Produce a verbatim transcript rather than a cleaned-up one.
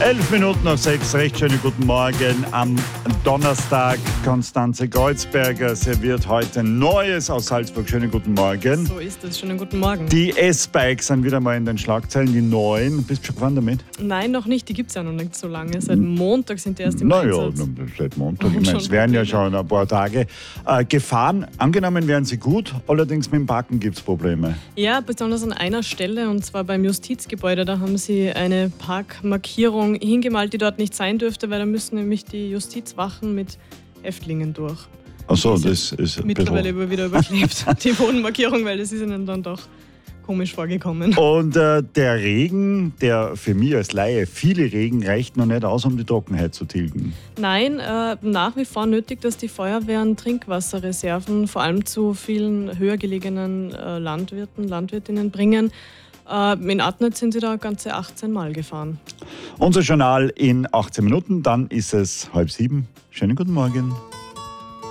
Elf Minuten nach sechs, recht schönen guten Morgen am Donnerstag. Konstanze Kreuzberger serviert heute Neues aus Salzburg. Schönen guten Morgen. So ist es, schönen guten Morgen. Die S-Bikes sind wieder mal in den Schlagzeilen, die neuen. Bist du schon gefahren damit? Nein, noch nicht, die gibt es ja noch nicht so lange. Seit Montag sind die erst im naja, Einsatz. seit Montag. Ich meine, es wären ja schon ein paar Tage äh, gefahren. Angenommen wären sie gut, allerdings mit dem Parken gibt es Probleme. Ja, besonders an einer Stelle, und zwar beim Justizgebäude. Da haben sie eine Parkmarkierung hingemalt, die dort nicht sein dürfte, weil da müssen nämlich die Justizwachen mit Häftlingen durch. Ach so, das ist ein mittlerweile bisschen... wieder überklebt, die Bodenmarkierung, weil das ist ihnen dann doch komisch vorgekommen. Und äh, der Regen, der für mich als Laie viele Regen, reicht noch nicht aus, um die Trockenheit zu tilgen. Nein, äh, nach wie vor nötig, dass die Feuerwehren Trinkwasserreserven vor allem zu vielen höher gelegenen äh, Landwirten, Landwirtinnen bringen. Äh, in Adnitz sind sie da ganze achtzehn Mal gefahren. Unser Journal in achtzehn Minuten, dann ist es halb sieben. Schönen guten Morgen.